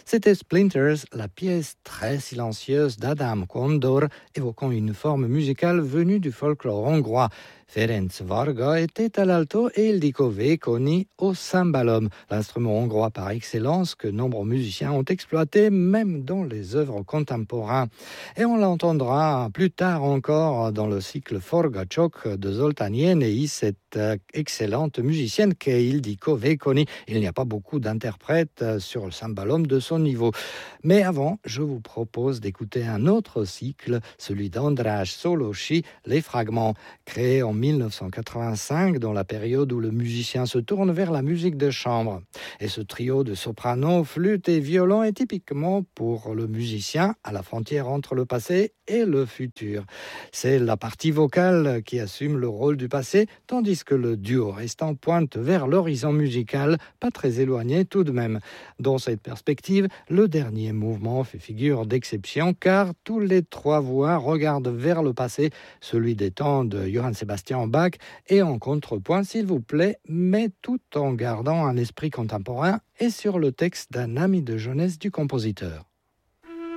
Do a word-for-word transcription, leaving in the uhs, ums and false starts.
C'était Splinters, la pièce très silencieuse d'Adám Kondor, évoquant une forme musicale venue du folklore hongrois. Ferenc Varga était à l'alto et Ildikó Vékony au cymbalum, l'instrument hongrois par excellence que nombreux musiciens ont exploité même dans les œuvres contemporaines. Et on l'entendra plus tard encore dans le cycle Forgacsok de Zoltán Jenei, cette excellente musicienne qu'est Ildikó Vékony. Il n'y a pas beaucoup d'interprètes sur le cymbalum de son niveau. Mais avant, je vous propose d'écouter un autre cycle, celui d'András Szolósi, Les Fragments, créé en mille neuf cent quatre-vingt-cinq, dans la période où le musicien se tourne vers la musique de chambre. Et ce trio de soprano, flûte et violon est typiquement pour le musicien à la frontière entre le passé et le futur. C'est la partie vocale qui assume le rôle du passé, tandis que le duo restant pointe vers l'horizon musical, pas très éloigné tout de même. Dans cette perspective, le dernier mouvement fait figure d'exception, car tous les trois voix regardent vers le passé, celui des temps de Johann Sebastian Bach, et en contrepoint, s'il vous plaît, mais tout en gardant un esprit contemporain et sur le texte d'un ami de jeunesse du compositeur.